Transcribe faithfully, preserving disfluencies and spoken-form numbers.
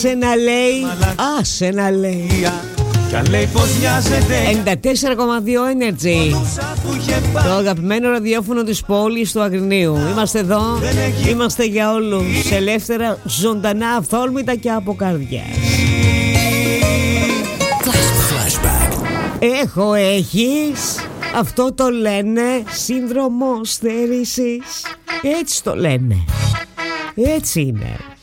Άσε να λέει, άσε να λέει. ενενήντα τέσσερα κόμμα δύο Energy, το αγαπημένο ραδιόφωνο της πόλης του Αγρινίου. Είμαστε εδώ, είμαστε για όλους, ελεύθερα, ζωντανά, αυθόρμητα και από καρδιάς. Έχω, έχεις, αυτό το λένε σύνδρομο στέρησης. Έτσι το λένε, έτσι είναι.